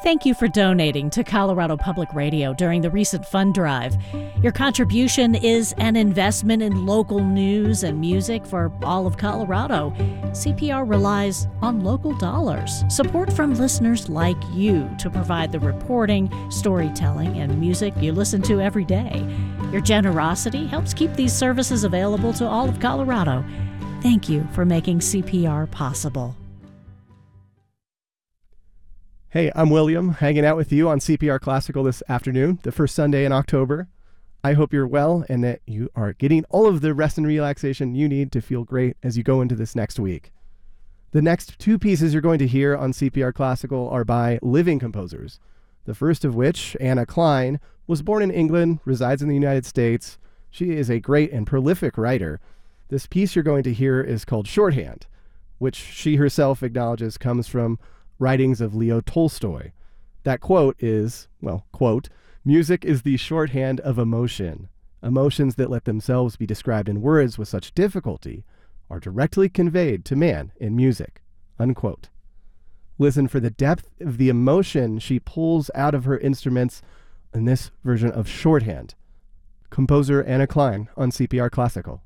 Thank you for donating to Colorado Public Radio during the recent fund drive. Your contribution is an investment in local news and music for all of Colorado. CPR relies on local dollars, support from listeners like you to provide the reporting, storytelling, and music you listen to every day. Your generosity helps keep these services available to all of Colorado. Thank you for making CPR possible. Hey, I'm William, hanging out with you on CPR Classical this afternoon, the first Sunday in October. I hope you're well and that you are getting all of the rest and relaxation you need to feel great as you go into this next week. The next two pieces you're going to hear on CPR Classical are by living composers. The first of which, Anna Klein, was born in England, resides in the United States. She is a great and prolific writer. This piece you're going to hear is called Shorthand, which she herself acknowledges comes from writings of Leo Tolstoy. That quote is, well, quote, "Music is the shorthand of emotion. Emotions that let themselves be described in words with such difficulty are directly conveyed to man in music," unquote. Listen for the depth of the emotion she pulls out of her instruments in this version of Shorthand. Composer Anna Klein on CPR Classical.